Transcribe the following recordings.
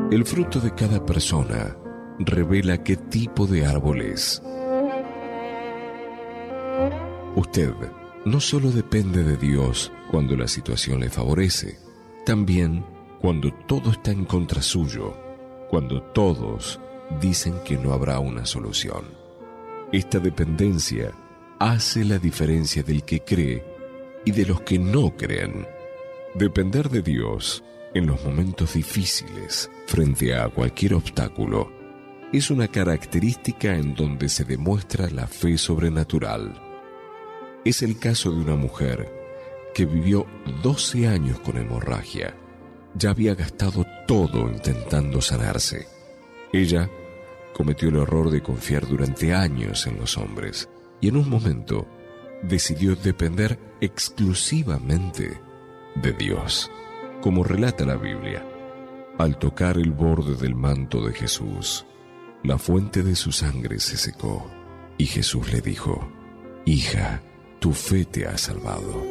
El fruto de cada persona revela qué tipo de árbol es. Usted no solo depende de Dios cuando la situación le favorece, también cuando todo está en contra suyo, cuando todos dicen que no habrá una solución. Esta dependencia hace la diferencia del que cree y de los que no creen. Depender de Dios en los momentos difíciles, frente a cualquier obstáculo, es una característica en donde se demuestra la fe sobrenatural. Es el caso de una mujer que vivió 12 años con hemorragia. Ya había gastado todo intentando sanarse. Ella cometió el error de confiar durante años en los hombres y en un momento decidió depender exclusivamente de Dios. Como relata la Biblia, al tocar el borde del manto de Jesús, la fuente de su sangre se secó y Jesús le dijo: «Hija, tu fe te ha salvado».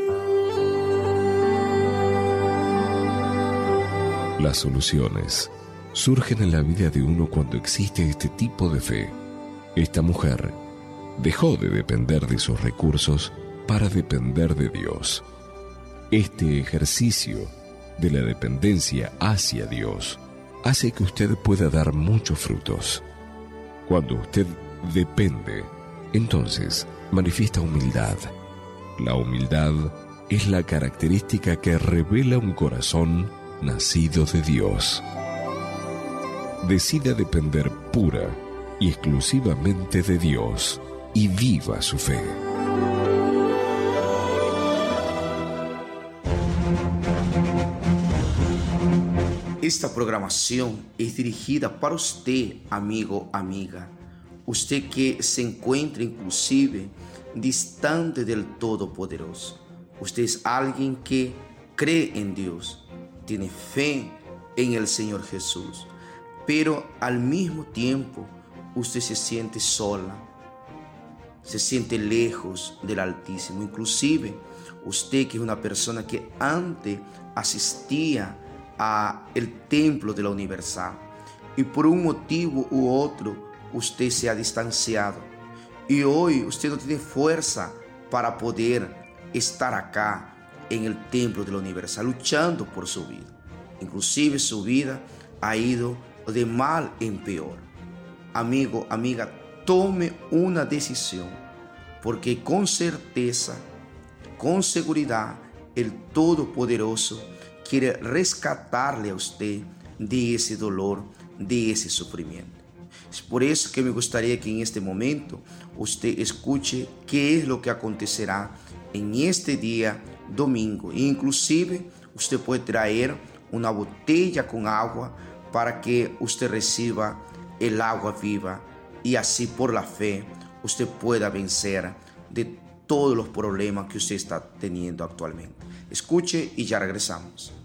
Las soluciones surgen en la vida de uno cuando existe este tipo de fe. Esta mujer dejó de depender de sus recursos para depender de Dios. Este ejercicio de la dependencia hacia Dios hace que usted pueda dar muchos frutos. Cuando usted depende, entonces manifiesta humildad. La humildad es la característica que revela un corazón nacido de Dios. Decida depender pura y exclusivamente de Dios y viva su fe. Esta programación es dirigida para usted, amigo, amiga. Usted que se encuentra inclusive distante del Todopoderoso. Usted es alguien que cree en Dios, tiene fe en el Señor Jesús, pero al mismo tiempo usted se siente sola, se siente lejos del Altísimo. Inclusive usted que es una persona que antes asistía a el templo de la Universal y por un motivo u otro usted se ha distanciado y hoy usted no tiene fuerza para poder estar acá en el templo de la Universal luchando por su vida. Inclusive su vida ha ido de mal en peor. Amigo, amiga, tome una decisión, porque con certeza, con seguridad, el Todopoderoso quiere rescatarle a usted de ese dolor, de ese sufrimiento. Es por eso que me gustaría que en este momento usted escuche qué es lo que acontecerá en este día domingo. Inclusive usted puede traer una botella con agua para que usted reciba el agua viva y así por la fe usted pueda vencer de todos los problemas que usted está teniendo actualmente. Escuche y ya regresamos.